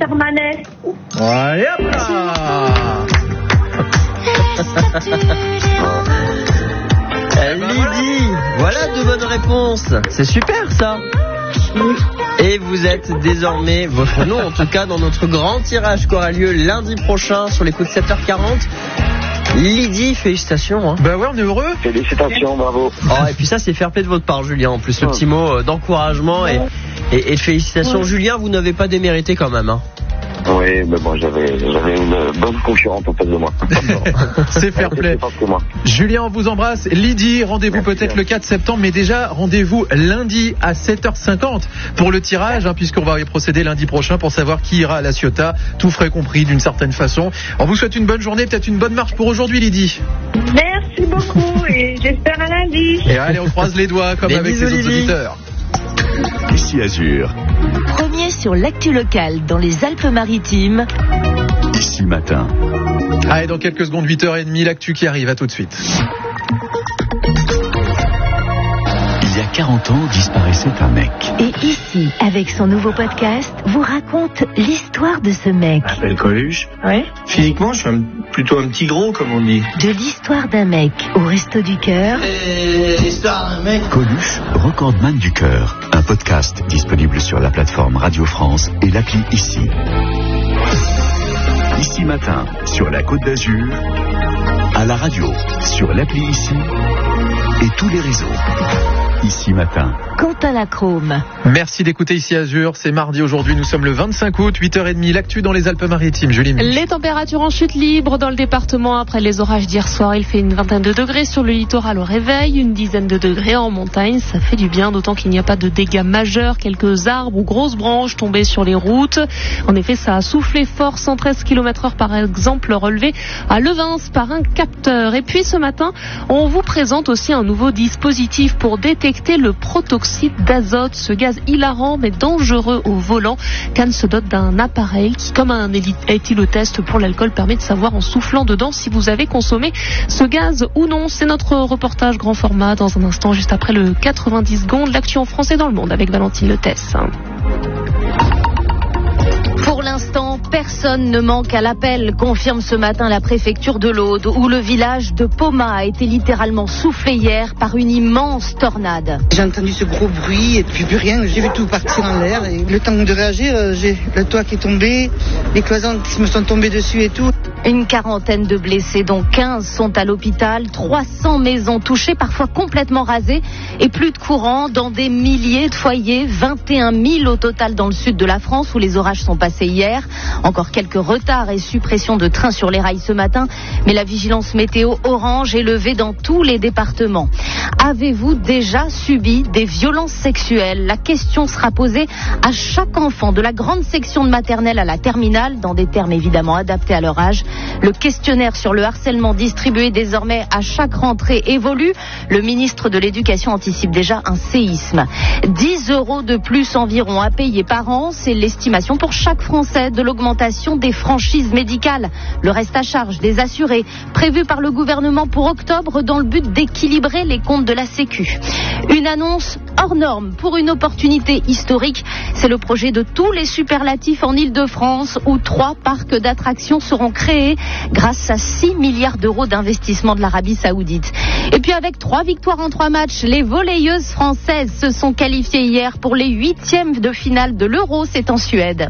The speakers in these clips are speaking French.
permanent. Allez hop là. Lydie, voilà de bonnes réponses. C'est super ça. Et vous êtes désormais votre nom, en tout cas, dans notre grand tirage qui aura lieu lundi prochain sur les coups de 7h40. Lydie, félicitations. Hein. Bah ouais, on est heureux. Félicitations, bravo. Oh, et puis ça, c'est fair play de votre part, Julien. En plus, le petit mot d'encouragement et de félicitations. Julien, vous n'avez pas démérité quand même. Hein. Oui, mais bon, j'avais une bonne concurrente en face de moi. C'est fair play. Julien, on vous embrasse. Lydie, rendez-vous peut-être le 4 septembre, mais déjà, rendez-vous lundi à 7h50 pour le tirage, hein, puisqu'on va y procéder lundi prochain pour savoir qui ira à la Ciotat, tout frais compris d'une certaine façon. On vous souhaite une bonne journée, peut-être une bonne marche pour aujourd'hui, Lydie. Merci beaucoup et j'espère à lundi. Et allez, on croise les doigts comme avec les autres auditeurs. Ici Azur. Premier sur l'actu locale dans les Alpes-Maritimes. Ici Matin. Allez, dans quelques secondes, 8h30, l'actu qui arrive, à tout de suite. Il y a 40 ans, disparaissait un mec. Et ici, avec son nouveau podcast, vous raconte l'histoire de ce mec. Je m'appelle Coluche. Oui. Physiquement, je suis plutôt un petit gros, comme on dit. De l'histoire d'un mec au Resto du Cœur. L'histoire d'un mec. Coluche, recordman du cœur. Un podcast disponible sur la plateforme Radio France et l'appli Ici. Ici Matin, sur la Côte d'Azur, à la radio, sur l'appli Ici et tous les réseaux. Ici Matin. Quentin Lacrome. Merci d'écouter Ici Azur, c'est mardi aujourd'hui, nous sommes le 25 août, 8h30, l'actu dans les Alpes-Maritimes. Julie Mich. Les températures en chute libre dans le département après les orages d'hier soir. Il fait une vingtaine de degrés sur le littoral au réveil, une dizaine de degrés en montagne. Ça fait du bien, d'autant qu'il n'y a pas de dégâts majeurs. Quelques arbres ou grosses branches tombées sur les routes. En effet, ça a soufflé fort, 113 km/h par exemple, relevé à Levins par un capteur. Et puis ce matin, on vous présente aussi un nouveau dispositif pour détecter le protoxyde d'azote, ce gaz hilarant mais dangereux au volant. Cannes se dote d'un appareil qui, comme un éthylotest pour l'alcool, permet de savoir en soufflant dedans si vous avez consommé ce gaz ou non. C'est notre reportage grand format dans un instant, juste après le 90 secondes, l'actu en français dans le monde avec Valentine Letès. Pour l'instant, personne ne manque à l'appel, confirme ce matin la préfecture de l'Aude, où le village de Poma a été littéralement soufflé hier par une immense tornade. J'ai entendu ce gros bruit et puis plus rien, j'ai vu tout partir en l'air. Et le temps de réagir, j'ai le toit qui est tombé, les cloisons qui me sont tombées dessus et tout. Une quarantaine de blessés, dont 15 sont à l'hôpital, 300 maisons touchées, parfois complètement rasées, et plus de courant dans des milliers de foyers, 21 000 au total dans le sud de la France où les orages sont passés hier. Encore quelques retards et suppressions de trains sur les rails ce matin, mais la vigilance météo orange est levée dans tous les départements. Avez-vous déjà subi des violences sexuelles ? La question sera posée à chaque enfant, de la grande section de maternelle à la terminale, dans des termes évidemment adaptés à leur âge. Le questionnaire sur le harcèlement distribué désormais à chaque rentrée évolue. Le ministre de l'Éducation anticipe déjà un séisme. 10 € de plus environ à payer par an, c'est l'estimation pour chaque Français de l'augmentation des franchises médicales. Le reste à charge des assurés, prévu par le gouvernement pour octobre dans le but d'équilibrer les comptes de la Sécu. Une annonce hors norme pour une opportunité historique. C'est le projet de tous les superlatifs en Île-de-France où 3 parcs d'attractions seront créés grâce à 6 milliards d'euros d'investissement de l'Arabie Saoudite. Et puis avec 3 victoires en 3 matchs, les volleyeuses françaises se sont qualifiées hier pour les 8e de finale de l'Euro, c'est en Suède.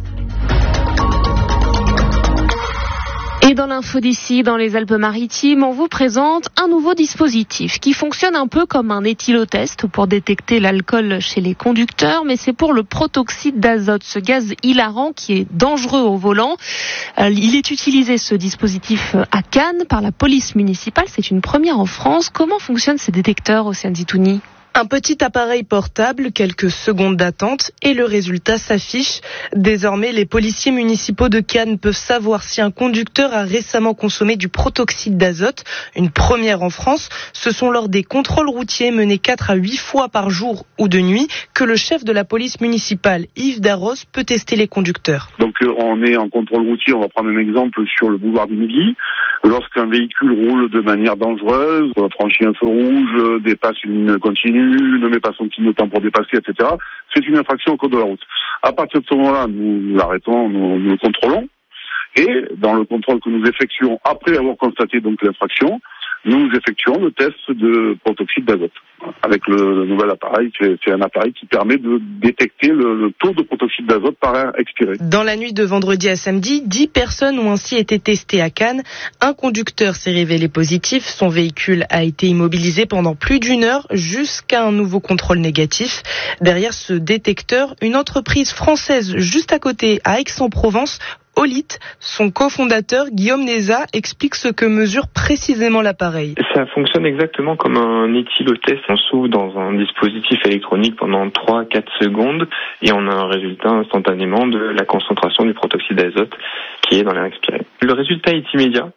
Et dans l'info d'ici, dans les Alpes-Maritimes, on vous présente un nouveau dispositif qui fonctionne un peu comme un éthylotest pour détecter l'alcool chez les conducteurs, mais c'est pour le protoxyde d'azote, ce gaz hilarant qui est dangereux au volant. Il est utilisé, ce dispositif, à Cannes par la police municipale. C'est une première en France. Comment fonctionnent ces détecteurs, Océane Zitouni ? Un petit appareil portable, quelques secondes d'attente et le résultat s'affiche. Désormais, les policiers municipaux de Cannes peuvent savoir si un conducteur a récemment consommé du protoxyde d'azote, une première en France. Ce sont lors des contrôles routiers menés 4 à 8 fois par jour ou de nuit que le chef de la police municipale, Yves Darros, peut tester les conducteurs. Donc on est en contrôle routier, on va prendre un exemple sur le boulevard du Midi. Lorsqu'un véhicule roule de manière dangereuse, franchit un feu rouge, dépasse une ligne continue, ne met pas son clignotant pour dépasser, etc., c'est une infraction au code de la route. À partir de ce moment-là, nous l'arrêtons, nous le contrôlons. Et dans le contrôle que nous effectuons après avoir constaté donc l'infraction, nous effectuons le test de protoxyde d'azote. Avec le nouvel appareil, c'est un appareil qui permet de détecter le taux de protoxyde d'azote par air expiré. Dans la nuit de vendredi à samedi, 10 personnes ont ainsi été testées à Cannes. Un conducteur s'est révélé positif. Son véhicule a été immobilisé pendant plus d'1 heure jusqu'à un nouveau contrôle négatif. Derrière ce détecteur, une entreprise française juste à côté, à Aix-en-Provence, Olit, son cofondateur Guillaume Neza explique ce que mesure précisément l'appareil. Ça fonctionne exactement comme un éthylotest. On s'ouvre dans un dispositif électronique pendant 3-4 secondes et on a un résultat instantanément de la concentration du protoxyde d'azote qui est dans l'air expiré. Le résultat est immédiat.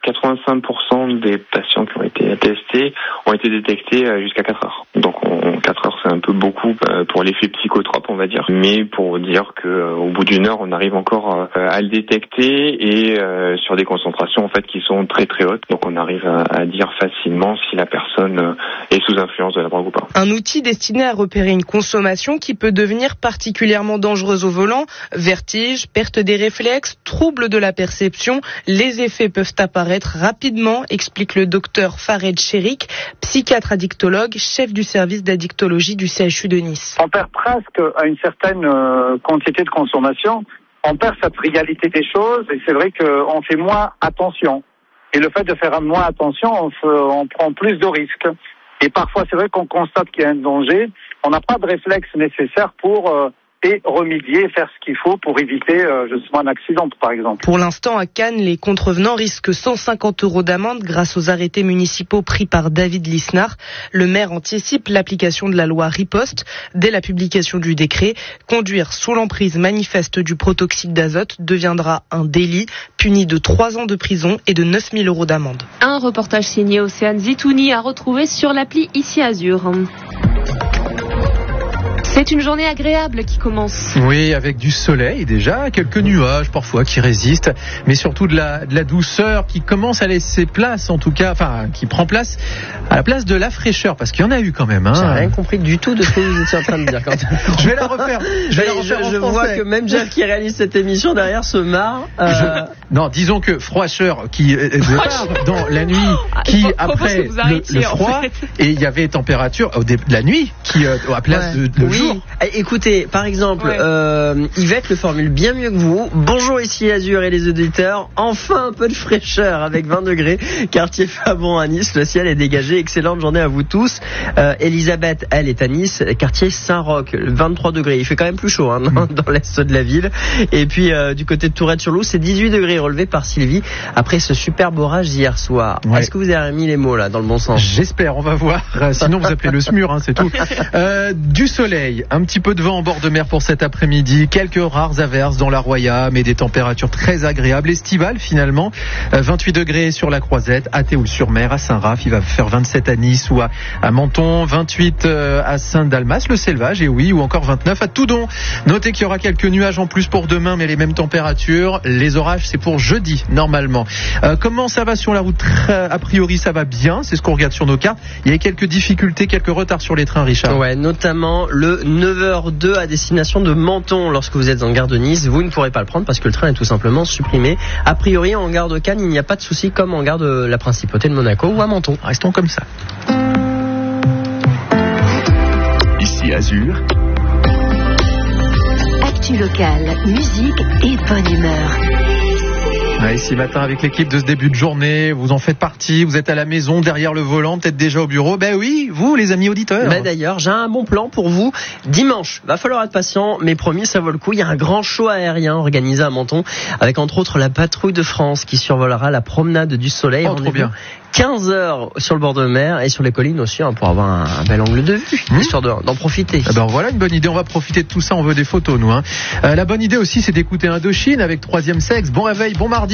85% des patients qui ont été testés ont été détectés jusqu'à 4 heures. Donc 4 heures, c'est un peu beaucoup pour l'effet psychotrope, on va dire. Mais pour dire qu'au bout d'1 heure, on arrive encore à le détecter et sur des concentrations en fait qui sont très très hautes. Donc on arrive à dire facilement si la personne est sous influence de la drogue ou pas. Un outil destiné à repérer une consommation qui peut devenir particulièrement dangereuse au volant. Vertige, perte des réflexes, troubles de la perception. Les effets peuvent apparaître rapidement, explique le docteur Fared Cherik, psychiatre addictologue, chef du service d'addictologie du CHU de Nice. On perd presque à une certaine quantité de consommation. On perd cette réalité des choses et c'est vrai qu'on fait moins attention. Et le fait de faire moins attention, on prend plus de risques. Et parfois, c'est vrai qu'on constate qu'il y a un danger. On n'a pas de réflexe nécessaire pour remédier, faire ce qu'il faut pour éviter justement un accident, par exemple. Pour l'instant, à Cannes, les contrevenants risquent 150 € d'amende grâce aux arrêtés municipaux pris par David Lisnard. Le maire anticipe l'application de la loi Riposte. Dès la publication du décret, conduire sous l'emprise manifeste du protoxyde d'azote deviendra un délit, puni de 3 ans de prison et de 9 000 € d'amende. Un reportage signé Océane Zitouni à retrouver sur l'appli Ici Azur. C'est une journée agréable qui commence. Oui, avec du soleil déjà, quelques nuages parfois qui résistent, mais surtout de la douceur qui commence à laisser place, en tout cas, enfin, qui prend place à la place de la fraîcheur, parce qu'il y en a eu quand même. J'ai rien compris du tout de ce que vous étiez en train de dire. Je vais la refaire. Je vois que même Jeff qui réalise cette émission derrière se marre. Non, disons que fraîcheur qui dans la nuit, qui après le froid, et il y avait température de la nuit qui à place de jour. Écoutez, par exemple, Yvette le formule bien mieux que vous. Bonjour ici Azur et les auditeurs. Enfin un peu de fraîcheur avec 20 degrés. Quartier Fabron à Nice. Le ciel est dégagé. Excellente journée à vous tous. Elisabeth, elle est à Nice. Quartier Saint-Roch, 23 degrés. Il fait quand même plus chaud dans l'est de la ville. Et puis du côté de Tourette-sur-Loup, c'est 18 degrés relevé par Sylvie après ce superbe orage d'hier soir. Ouais. Est-ce que vous avez mis les mots là dans le bon sens? J'espère, on va voir. Sinon vous appelez le SMUR, c'est tout. Du soleil. Un petit peu de vent en bord de mer pour cet après-midi, quelques rares averses dans la Roya, mais des températures très agréables, estivales finalement. 28 degrés sur la Croisette, à Théoul-sur-Mer, à Saint-Raph, il va faire 27 à Nice ou à Menton, 28 à Saint-Dalmas, le Selvage, et oui, ou encore 29 à Toudon. Notez qu'il y aura quelques nuages en plus pour demain, mais les mêmes températures. Les orages, c'est pour jeudi, normalement. Comment ça va sur la route? A priori, ça va bien, c'est ce qu'on regarde sur nos cartes. Il y a quelques difficultés, quelques retards sur les trains, Richard. Ouais, notamment le 9h02 à destination de Menton. Lorsque vous êtes en gare de Nice, vous ne pourrez pas le prendre parce que le train est tout simplement supprimé. A priori, en gare de Cannes, il n'y a pas de souci comme en gare de la Principauté de Monaco ou à Menton. Restons comme ça. Ici Azur. Actu locale, musique et bonne humeur. Ici matin avec l'équipe de ce début de journée, vous en faites partie, vous êtes à la maison, derrière le volant, peut-être déjà au bureau. Ben oui, vous les amis auditeurs. D'ailleurs, j'ai un bon plan pour vous. Dimanche, va falloir être patient, mais promis, ça vaut le coup. Il y a un grand show aérien organisé à Menton, avec entre autres la patrouille de France qui survolera la promenade du soleil. Trop bien. 15h sur le bord de mer et sur les collines aussi pour avoir un bel angle de vue, histoire d'en profiter. Ben voilà une bonne idée, on va profiter de tout ça, on veut des photos nous. La bonne idée aussi c'est d'écouter Indochine avec Troisième Sexe. Bon réveil, bon mardi.